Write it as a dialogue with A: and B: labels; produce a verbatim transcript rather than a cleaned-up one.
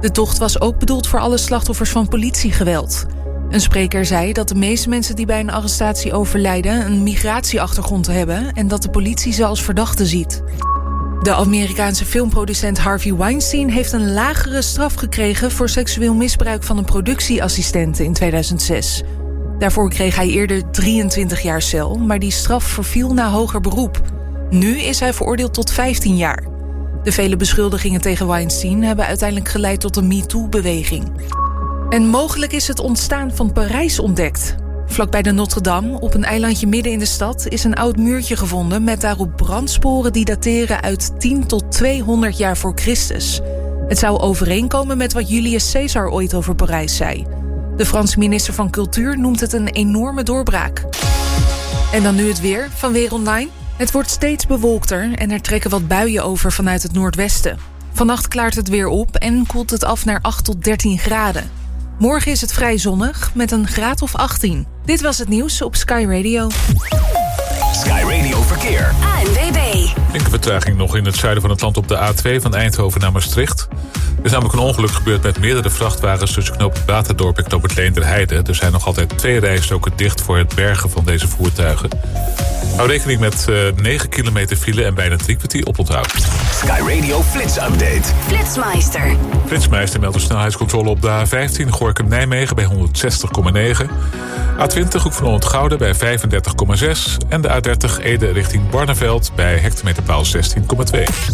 A: De tocht was ook bedoeld voor alle slachtoffers van politiegeweld. Een spreker zei dat de meeste mensen die bij een arrestatie overlijden een migratieachtergrond hebben en dat de politie ze als verdachte ziet. De Amerikaanse filmproducent Harvey Weinstein heeft een lagere straf gekregen voor seksueel misbruik van een productieassistente in tweeduizend zes. Daarvoor kreeg hij eerder drieëntwintig jaar cel, maar die straf verviel na hoger beroep. Nu is hij veroordeeld tot vijftien jaar. De vele beschuldigingen tegen Weinstein hebben uiteindelijk geleid tot een MeToo-beweging. En mogelijk is het ontstaan van Parijs ontdekt. Vlakbij de Notre-Dame, op een eilandje midden in de stad, is een oud muurtje gevonden met daarop brandsporen die dateren uit tien tot tweehonderd jaar voor Christus. Het zou overeenkomen met wat Julius Caesar ooit over Parijs zei. De Franse minister van Cultuur noemt het een enorme doorbraak. En dan nu het weer van Weer Online. Het wordt steeds bewolkter en er trekken wat buien over vanuit het noordwesten. Vannacht klaart het weer op en koelt het af naar acht tot dertien graden. Morgen is het vrij zonnig met een graad of achttien. Dit was het nieuws op Sky Radio.
B: Sky Radio Verkeer.
C: A N W B.
D: Flinke vertraging nog in het zuiden van het land op de A twee van Eindhoven naar Maastricht. Er is namelijk een ongeluk gebeurd met meerdere vrachtwagens tussen knoop het Waterdorp en knoop het Leenderheide. Er zijn nog altijd twee rijstroken dicht voor het bergen van deze voertuigen. Hou rekening met uh, negen kilometer file en bijna drie kwartier oponthoud.
B: Sky Radio Flits Update.
C: Flitsmeister.
D: Flitsmeister meldt de snelheidscontrole op de A vijftien Gorinchem-Nijmegen bij honderdzestig komma negen. A twintig Hoek van Holland-Gouda bij vijfendertig komma zes. En de A dertig Ede richting Barneveld bij hectometerpaal zestien komma twee.